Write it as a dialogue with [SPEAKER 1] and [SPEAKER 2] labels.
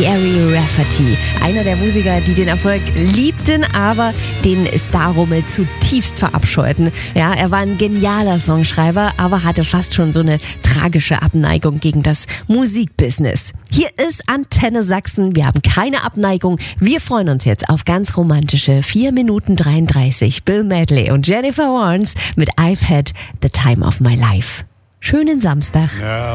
[SPEAKER 1] Gary Rafferty, einer der Musiker, die den Erfolg liebten, aber den Starrummel zutiefst verabscheuten. Ja, er war ein genialer Songschreiber, aber hatte fast schon so eine tragische Abneigung gegen das Musikbusiness. Hier ist Antenne Sachsen. Wir haben keine Abneigung. Wir freuen uns jetzt auf ganz romantische 4 Minuten 33. Bill Medley und Jennifer Warnes mit I've Had the Time of My Life. Schönen Samstag.